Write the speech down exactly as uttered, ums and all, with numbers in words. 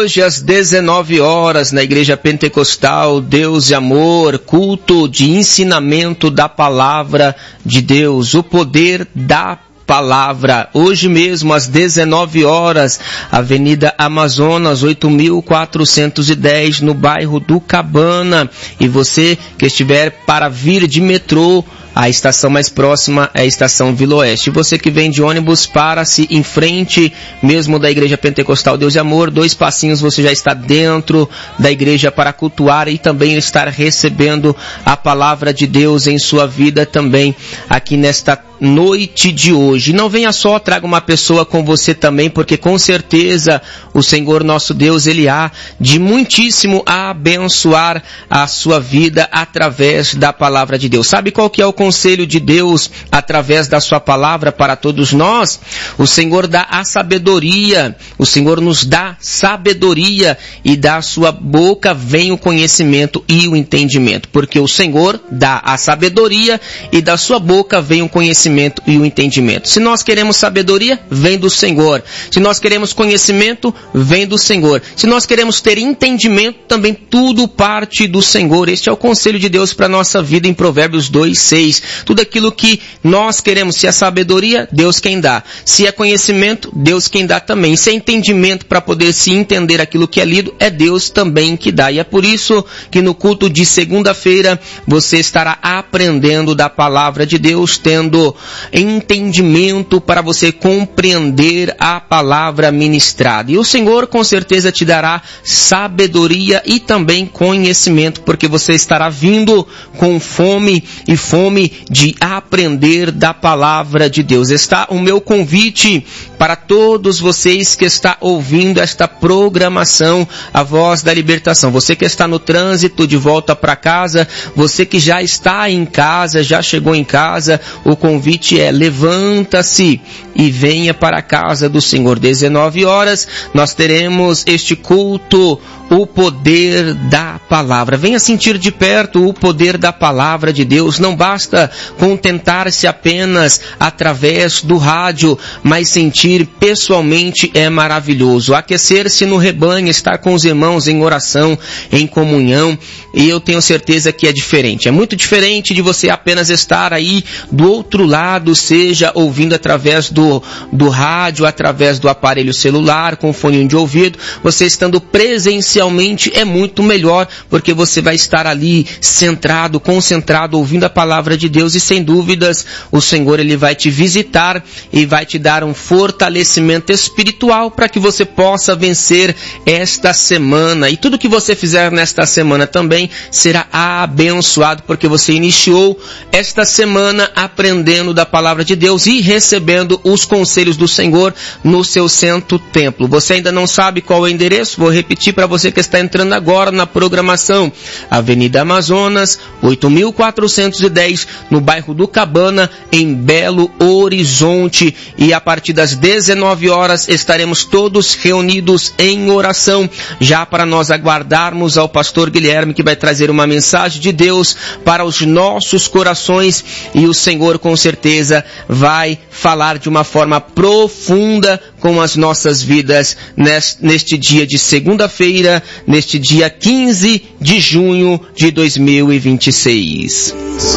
hoje às dezenove horas na Igreja Pentecostal Deus e Amor, culto de ensinamento da Palavra de Deus, o poder da Palavra. Hoje mesmo às dezenove horas, Avenida Amazonas, oito mil quatrocentos e dez, no bairro do Cabana. E você que estiver para vir de metrô, a estação mais próxima é a estação Vila Oeste. Você que vem de ônibus, para-se em frente mesmo da Igreja Pentecostal Deus e Amor. Dois passinhos você já está dentro da igreja para cultuar e também estar recebendo a palavra de Deus em sua vida também aqui nesta noite de hoje. Não venha só, traga uma pessoa com você também, porque com certeza o Senhor nosso Deus, Ele há de muitíssimo a abençoar a sua vida através da palavra de Deus. Sabe qual que é o conselho de Deus através da sua palavra para todos nós? O Senhor dá a sabedoria, o Senhor nos dá sabedoria e da sua boca vem o conhecimento e o entendimento, porque o Senhor dá a sabedoria e da sua boca vem o conhecimento e o entendimento. Se nós queremos sabedoria, vem do Senhor. Se nós queremos conhecimento, vem do Senhor. Se nós queremos ter entendimento, também tudo parte do Senhor. Este é o conselho de Deus para a nossa vida em Provérbios dois, seis. Tudo aquilo que nós queremos, se é sabedoria, Deus quem dá. Se é conhecimento, Deus quem dá também. Se é entendimento para poder se entender aquilo que é lido, é Deus também que dá. E é por isso que no culto de segunda-feira você estará aprendendo da palavra de Deus, tendo entendimento para você compreender a palavra ministrada. E o Senhor com certeza te dará sabedoria e também conhecimento, porque você estará vindo com fome e fome de aprender da palavra de Deus. Está o meu convite para todos vocês que está ouvindo esta programação, a Voz da Libertação. Você que está no trânsito de volta para casa, você que já está em casa, já chegou em casa, o convite é: levanta-se e venha para a casa do Senhor. dezenove horas, nós teremos este culto, o poder da palavra. Venha sentir de perto o poder da palavra de Deus. Não basta contentar-se apenas através do rádio, mas sentir pessoalmente é maravilhoso. Aquecer-se no rebanho, estar com os irmãos em oração, em comunhão, e eu tenho certeza que é diferente. É muito diferente de você apenas estar aí do outro lado, seja ouvindo através do, do rádio, através do aparelho celular, com fone de ouvido. Você estando presencialmente é muito melhor, porque você vai estar ali centrado, concentrado, ouvindo a palavra de Deus, e sem dúvidas o Senhor ele vai te visitar e vai te dar um fortalecimento espiritual para que você possa vencer esta semana. E tudo que você fizer nesta semana também será abençoado, porque você iniciou esta semana aprendendo da palavra de Deus e recebendo os conselhos do Senhor no seu santo templo. Você ainda não sabe qual é o endereço? Vou repetir para você que está entrando agora na programação. Avenida Amazonas, oito mil quatrocentos e dez, no bairro do Cabana, em Belo Horizonte. E a partir das dezenove horas estaremos todos reunidos em oração, já para nós aguardarmos ao pastor Guilherme, que vai trazer uma mensagem de Deus para os nossos corações, e o Senhor com certeza vai falar de uma forma profunda com as nossas vidas neste dia de segunda-feira, neste dia quinze de junho de dois mil e vinte e seis.